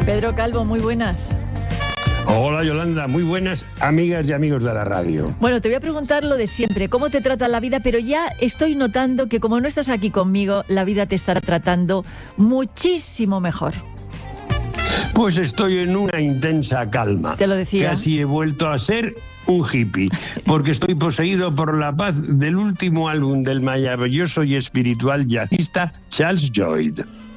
Pedro Calvo, muy buenas. Hola Yolanda, muy buenas amigas y amigos de la radio. Bueno, te voy a preguntar lo de siempre, ¿cómo te trata la vida? Pero ya estoy notando que como no estás aquí conmigo, la vida te estará tratando muchísimo mejor. Pues estoy en una intensa calma. Te lo decía. Casi he vuelto a ser un hippie, porque estoy poseído por la paz del último álbum del maravilloso y espiritual jazzista Charles Lloyd.